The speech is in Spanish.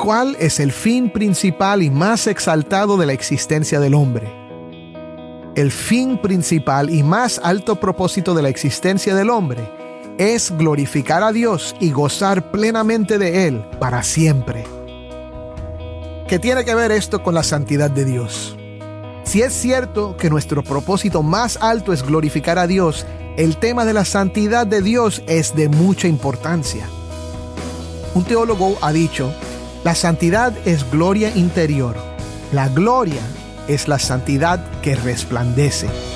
¿Cuál es el fin principal y más exaltado de la existencia del hombre? El fin principal y más alto propósito de la existencia del hombre es glorificar a Dios y gozar plenamente de Él para siempre. ¿Qué tiene que ver esto con la santidad de Dios? Si es cierto que nuestro propósito más alto es glorificar a Dios, el tema de la santidad de Dios es de mucha importancia. Un teólogo ha dicho: la santidad es gloria interior. La gloria es la santidad que resplandece.